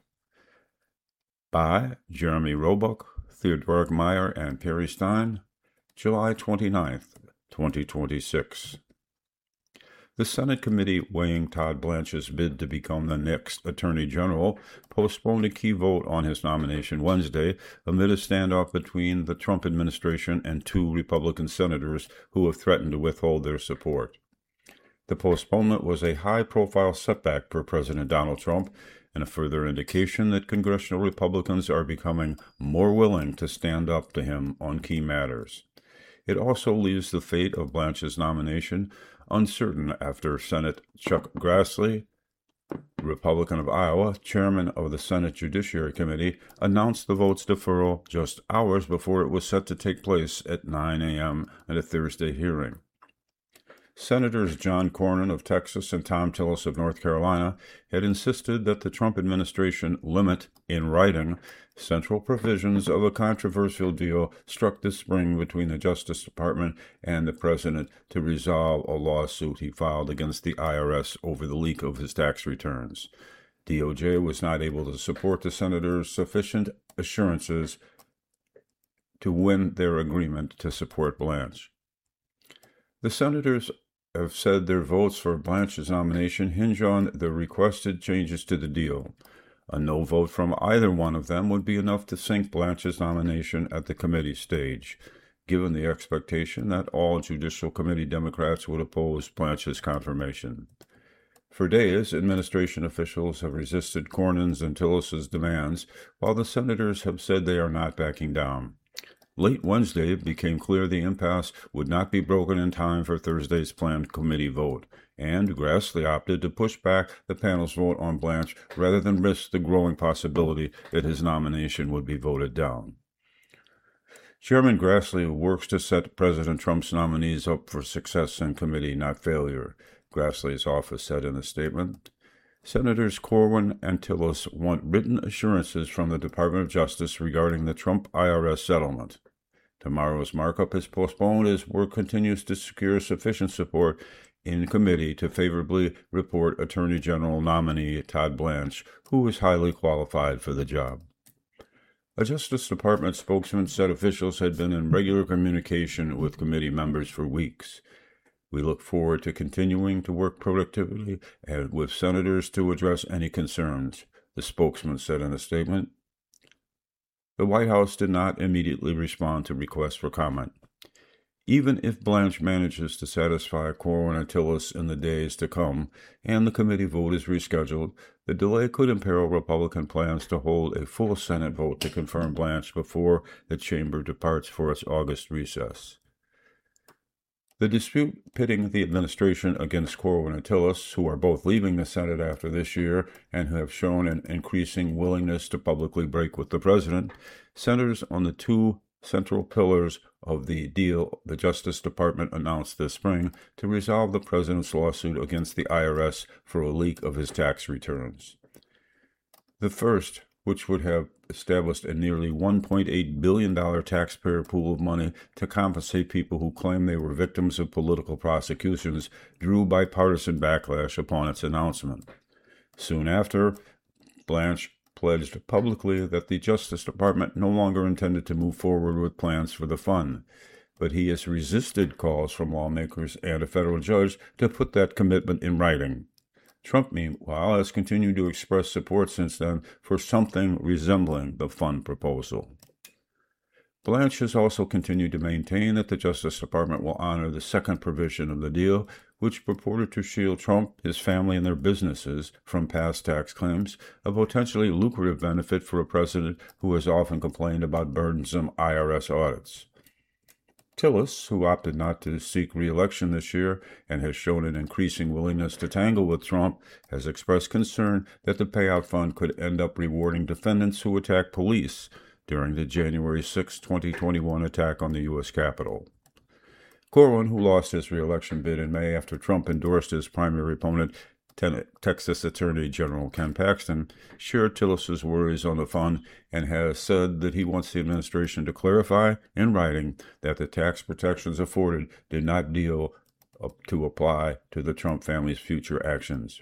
By Jeremy Roebuck, Theodoric Meyer, and Perry Stein, July twenty-ninth, twenty twenty-six. The Senate committee weighing Todd Blanche's bid to become the next Attorney General postponed a key vote on his nomination Wednesday amid a standoff between the Trump administration and two Republican senators who have threatened to withhold their support. The postponement was a high-profile setback for President Donald Trump and a further indication that congressional Republicans are becoming more willing to stand up to him on key matters. It also leaves the fate of Blanche's nomination uncertain after Senate Chuck Grassley, Republican of Iowa, chairman of the Senate Judiciary Committee, announced the vote's deferral just hours before it was set to take place at nine a.m. at a Thursday hearing. Senators John Cornyn of Texas and Thom Tillis of North Carolina had insisted that the Trump administration limit, in writing, central provisions of a controversial deal struck this spring between the Justice Department and the president to resolve a lawsuit he filed against the I R S over the leak of his tax returns. D O J was not able to support the senators' sufficient assurances to win their agreement to support Blanche. The senators have said their votes for Blanche's nomination hinge on the requested changes to the deal. A no vote from either one of them would be enough to sink Blanche's nomination at the committee stage, given the expectation that all Judicial Committee Democrats would oppose Blanche's confirmation. For days, administration officials have resisted Cornyn's and Tillis's demands, while the senators have said they are not backing down. Late Wednesday, it became clear the impasse would not be broken in time for Thursday's planned committee vote, and Grassley opted to push back the panel's vote on Blanche rather than risk the growing possibility that his nomination would be voted down. Chairman Grassley works to set President Trump's nominees up for success in committee, not failure, Grassley's office said in a statement. Senators Corwin and Tillis want written assurances from the Department of Justice regarding the Trump I R S settlement. Tomorrow's markup is postponed as work continues to secure sufficient support in committee to favorably report Attorney General nominee Todd Blanche, who is highly qualified for the job. A Justice Department spokesman said officials had been in regular communication with committee members for weeks. We look forward to continuing to work productively and with senators to address any concerns, the spokesman said in a statement. The White House did not immediately respond to requests for comment. Even if Blanche manages to satisfy Corwin and Tillis in the days to come, and the committee vote is rescheduled, the delay could imperil Republican plans to hold a full Senate vote to confirm Blanche before the chamber departs for its August recess. The dispute pitting the administration against Corwin and Tillis, who are both leaving the Senate after this year and who have shown an increasing willingness to publicly break with the president, centers on the two central pillars of the deal the Justice Department announced this spring to resolve the president's lawsuit against the I R S for a leak of his tax returns. The first, which would have established a nearly one point eight billion dollars taxpayer pool of money to compensate people who claim they were victims of political prosecutions, drew bipartisan backlash upon its announcement. Soon after, Blanche pledged publicly that the Justice Department no longer intended to move forward with plans for the fund, but he has resisted calls from lawmakers and a federal judge to put that commitment in writing. Trump, meanwhile, has continued to express support since then for something resembling the fund proposal. Blanche has also continued to maintain that the Justice Department will honor the second provision of the deal, which purported to shield Trump, his family, and their businesses from past tax claims, a potentially lucrative benefit for a president who has often complained about burdensome I R S audits. Tillis, who opted not to seek re-election this year and has shown an increasing willingness to tangle with Trump, has expressed concern that the payout fund could end up rewarding defendants who attacked police during the January sixth, twenty twenty-one attack on the U S Capitol. Corwin, who lost his re-election bid in May after Trump endorsed his primary opponent, Texas Attorney General Ken Paxton, shared Tillis's worries on the fund and has said that he wants the administration to clarify in writing that the tax protections afforded did not deal to apply to the Trump family's future actions.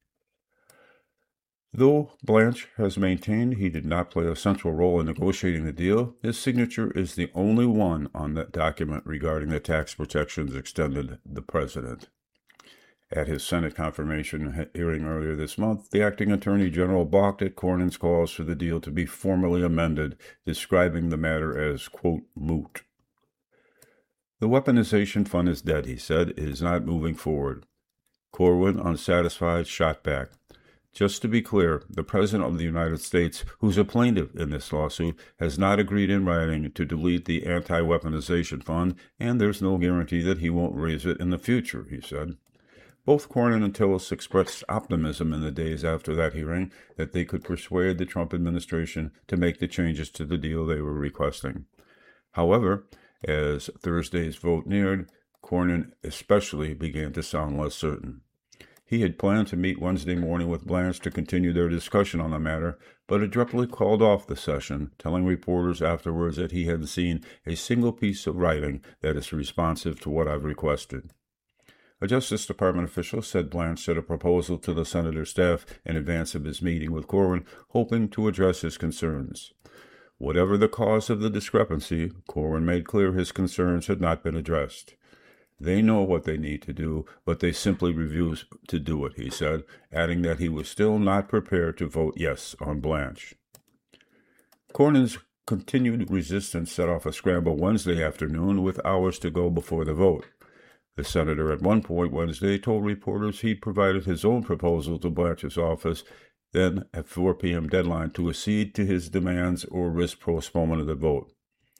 Though Blanche has maintained he did not play a central role in negotiating the deal, his signature is the only one on that document regarding the tax protections extended to the president. At his Senate confirmation hearing earlier this month, the acting attorney general balked at Cornyn's calls for the deal to be formally amended, describing the matter as, quote, moot. The weaponization fund is dead, he said. It is not moving forward. Corwin, unsatisfied, shot back. Just to be clear, the President of the United States, who's a plaintiff in this lawsuit, has not agreed in writing to delete the anti-weaponization fund, and there's no guarantee that he won't raise it in the future, he said. Both Cornyn and Tillis expressed optimism in the days after that hearing that they could persuade the Trump administration to make the changes to the deal they were requesting. However, as Thursday's vote neared, Cornyn especially began to sound less certain. He had planned to meet Wednesday morning with Blanche to continue their discussion on the matter, but abruptly called off the session, telling reporters afterwards that he hadn't seen a single piece of writing that is responsive to what I've requested. A Justice Department official said Blanche sent a proposal to the senator's staff in advance of his meeting with Corwin, hoping to address his concerns. Whatever the cause of the discrepancy, Corwin made clear his concerns had not been addressed. They know what they need to do, but they simply refuse to do it, he said, adding that he was still not prepared to vote yes on Blanche. Cornyn's continued resistance set off a scramble Wednesday afternoon with hours to go before the vote. The senator at one point Wednesday told reporters he'd provided his own proposal to Blanche's office, then at four p.m. deadline to accede to his demands or risk postponement of the vote.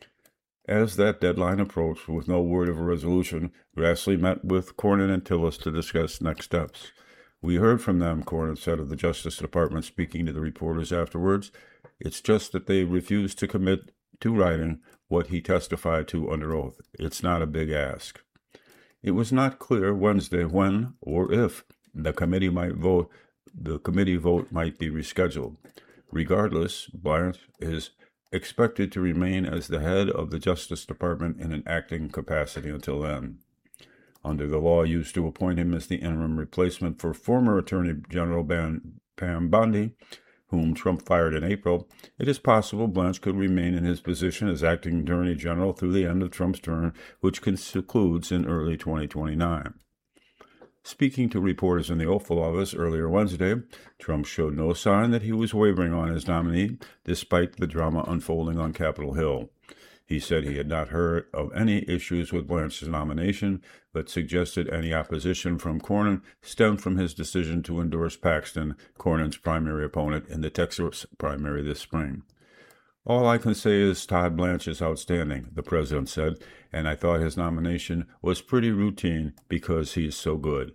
As that deadline approached, with no word of a resolution, Grassley met with Cornyn and Tillis to discuss next steps. We heard from them, Cornyn said of the Justice Department, speaking to the reporters afterwards. It's just that they refused to commit to writing what he testified to under oath. It's not a big ask. It was not clear Wednesday when or if the committee might vote. The committee vote might be rescheduled. Regardless, Blanche is expected to remain as the head of the Justice Department in an acting capacity until then. Under the law used to appoint him as the interim replacement for former Attorney General Pam Bondi, whom Trump fired in April, it is possible Blanche could remain in his position as acting Attorney General through the end of Trump's term, which concludes in early twenty twenty-nine. Speaking to reporters in the Oval Office earlier Wednesday, Trump showed no sign that he was wavering on his nominee, despite the drama unfolding on Capitol Hill. He said he had not heard of any issues with Blanche's nomination, but suggested any opposition from Cornyn stemmed from his decision to endorse Paxton, Cornyn's primary opponent, in the Texas primary this spring. All I can say is Todd Blanche is outstanding, the president said, and I thought his nomination was pretty routine because he is so good.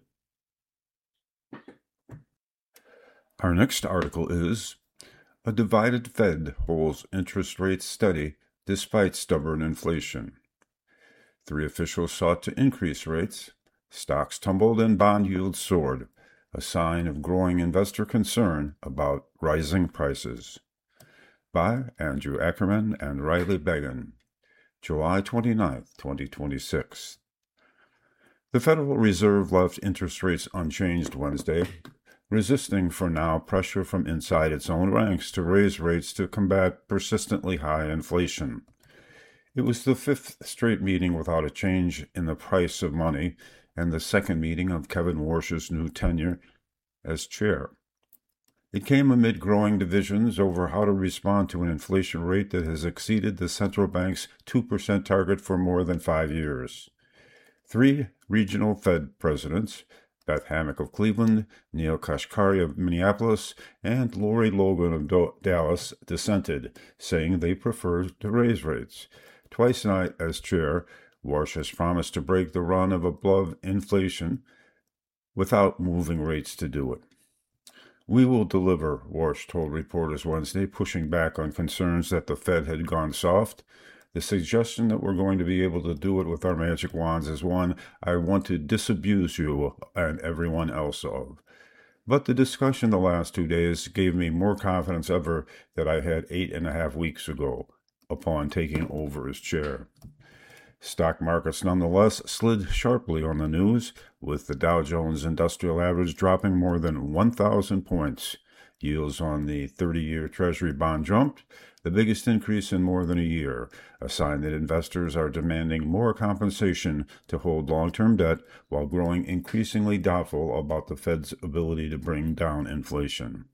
Our next article is, A Divided Fed Holds Interest Rates Steady Despite Stubborn Inflation. Three officials sought to increase rates. Stocks tumbled and bond yields soared, a sign of growing investor concern about rising prices. By Andrew Ackerman and Riley Began, July twenty-ninth, twenty twenty-six. The Federal Reserve left interest rates unchanged Wednesday, resisting for now pressure from inside its own ranks to raise rates to combat persistently high inflation. It was the fifth straight meeting without a change in the price of money, and the second meeting of Kevin Warsh's new tenure as chair. It came amid growing divisions over how to respond to an inflation rate that has exceeded the central bank's two percent target for more than five years. Three regional Fed presidents, Beth Hammack of Cleveland, Neil Kashkari of Minneapolis, and Lori Logan of Do- Dallas, dissented, saying they prefer to raise rates. Twice tonight, as chair, Warsh has promised to break the run of above inflation without moving rates to do it. We will deliver, Warsh told reporters Wednesday, pushing back on concerns that the Fed had gone soft. The suggestion that we're going to be able to do it with our magic wands is one I want to disabuse you and everyone else of. But the discussion the last two days gave me more confidence ever that I had eight and a half weeks ago upon taking over as chair. Stock markets nonetheless slid sharply on the news, with the Dow Jones Industrial Average dropping more than one thousand points. Yields on the thirty-year Treasury bond jumped, the biggest increase in more than a year, a sign that investors are demanding more compensation to hold long-term debt while growing increasingly doubtful about the Fed's ability to bring down inflation.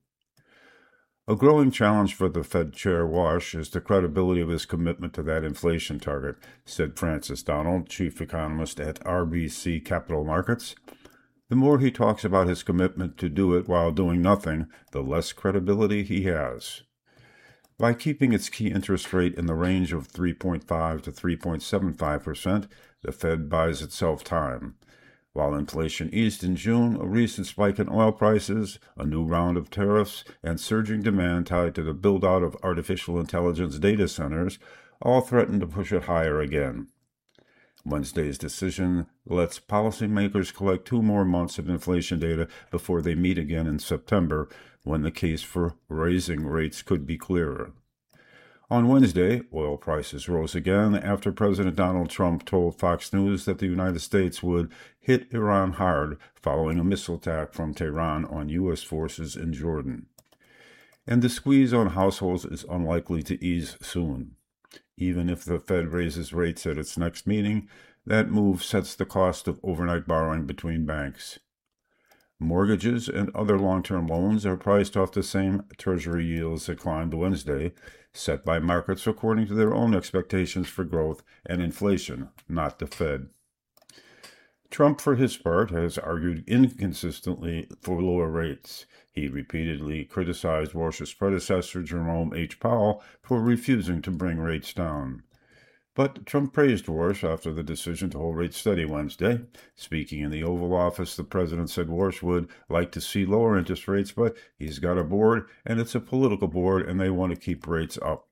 A growing challenge for the Fed Chair Warsh is the credibility of his commitment to that inflation target, said Francis Donald, chief economist at R B C Capital Markets. The more he talks about his commitment to do it while doing nothing, the less credibility he has. By keeping its key interest rate in the range of three point five to three point seven five percent, the Fed buys itself time. While inflation eased in June, a recent spike in oil prices, a new round of tariffs, and surging demand tied to the build-out of artificial intelligence data centers all threaten to push it higher again. Wednesday's decision lets policymakers collect two more months of inflation data before they meet again in September, when the case for raising rates could be clearer. On Wednesday, oil prices rose again after President Donald Trump told Fox News that the United States would hit Iran hard following a missile attack from Tehran on U S forces in Jordan. And the squeeze on households is unlikely to ease soon. Even if the Fed raises rates at its next meeting, that move sets the cost of overnight borrowing between banks. Mortgages and other long-term loans are priced off the same Treasury yields that climbed Wednesday, set by markets according to their own expectations for growth and inflation, not the Fed. Trump, for his part, has argued inconsistently for lower rates. He repeatedly criticized Warsh's predecessor, Jerome H. Powell, for refusing to bring rates down. But Trump praised Warsh after the decision to hold rates steady Wednesday. Speaking in the Oval Office, the president said Warsh would like to see lower interest rates, but he's got a board, and it's a political board, and they want to keep rates up.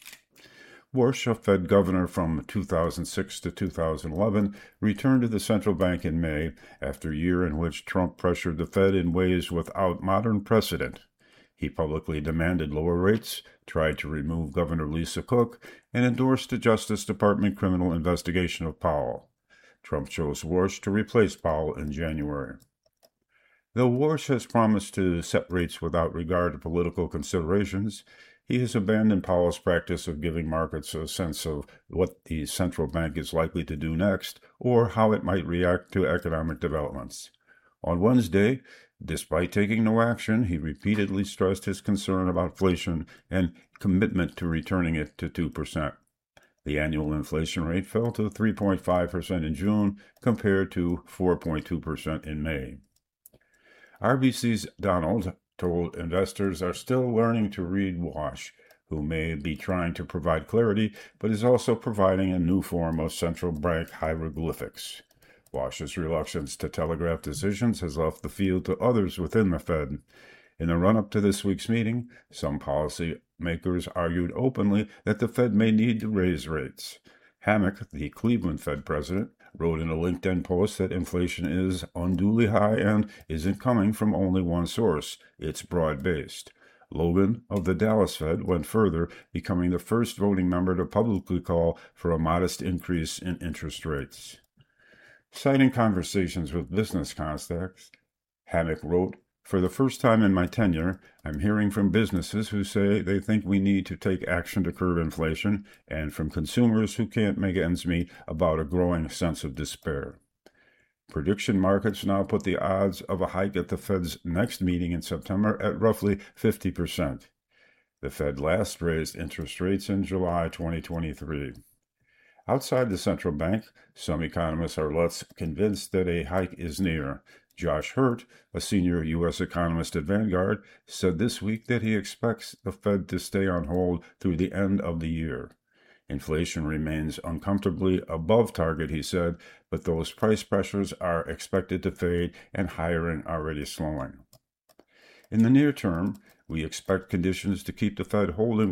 Warsh, a Fed governor from two thousand six to two thousand eleven, returned to the central bank in May after a year in which Trump pressured the Fed in ways without modern precedent. He publicly demanded lower rates, tried to remove Governor Lisa Cook, and endorsed the Justice Department criminal investigation of Powell. Trump chose Warsh to replace Powell in January. Though Warsh has promised to set rates without regard to political considerations, he has abandoned Powell's practice of giving markets a sense of what the central bank is likely to do next or how it might react to economic developments. On Wednesday, despite taking no action, he repeatedly stressed his concern about inflation and commitment to returning it to two percent. The annual inflation rate fell to three point five percent in June compared to four point two percent in May. R B C's Donald told investors are still learning to read Warsh, who may be trying to provide clarity, but is also providing a new form of central bank hieroglyphics. Warsh's reluctance to telegraph decisions has left the field to others within the Fed. In the run-up to this week's meeting, some policymakers argued openly that the Fed may need to raise rates. Hammack, the Cleveland Fed president, wrote in a LinkedIn post that inflation is unduly high and isn't coming from only one source. It's broad-based. Logan of the Dallas Fed went further, becoming the first voting member to publicly call for a modest increase in interest rates. Citing conversations with business contacts, Hammack wrote, "For the first time in my tenure, I'm hearing from businesses who say they think we need to take action to curb inflation, and from consumers who can't make ends meet about a growing sense of despair." Prediction markets now put the odds of a hike at the Fed's next meeting in September at roughly fifty percent. The Fed last raised interest rates in July twenty twenty-three. Outside the central bank, some economists are less convinced that a hike is near. Josh Hurt, a senior U S economist at Vanguard, said this week that he expects the Fed to stay on hold through the end of the year. Inflation remains uncomfortably above target, he said, but those price pressures are expected to fade and hiring already slowing. In the near term, we expect conditions to keep the Fed holding